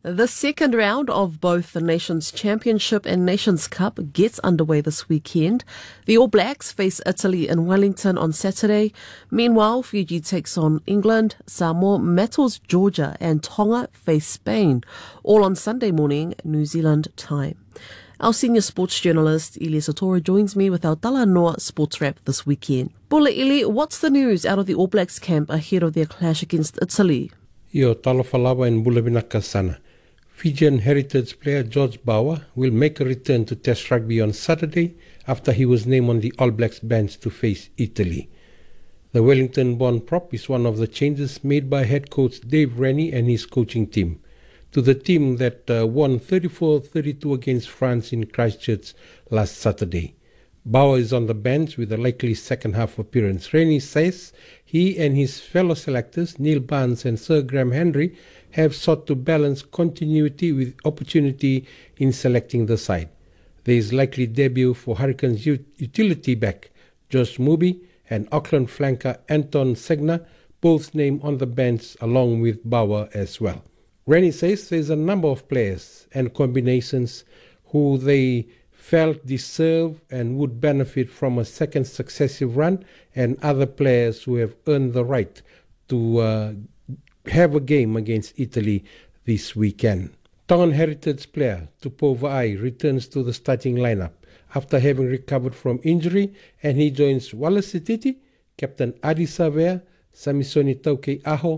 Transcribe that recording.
The second round of both the Nations Championship and Nations Cup gets underway this weekend. The All Blacks face Italy in Wellington on Saturday. Meanwhile, Fiji takes on England, Samoa battles Georgia, and Tonga face Spain, all on Sunday morning, New Zealand time. Our senior sports journalist, Ili Satora, joins me with our Talanoa sports wrap this weekend. Bula Ili, what's the news out of the All Blacks camp ahead of their clash against Italy? Io talofalawa in Bulabinaka sana. Fijian heritage player George Bower will make a return to Test rugby on Saturday after he was named on the All Blacks bench to face Italy. The Wellington-born prop is one of the changes made by head coach Dave Rennie and his coaching team to the team that won 34-32 against France in Christchurch last Saturday. Bower is on the bench with a likely second-half appearance. Rennie says he and his fellow selectors, Neil Barnes and Sir Graham Henry, have sought to balance continuity with opportunity in selecting the side. There is likely debut for Hurricanes utility back Josh Mubi and Auckland flanker Anton Segner, both named on the bench along with Bower as well. Rennie says there is a number of players and combinations who they felt deserve and would benefit from a second successive run, and other players who have earned the right to have a game against Italy this weekend. Tongan heritage player Tupou Va'ai returns to the starting lineup after having recovered from injury, and he joins Wallace Sititi, Captain Adi Savea, Samisoni Tauke Aho,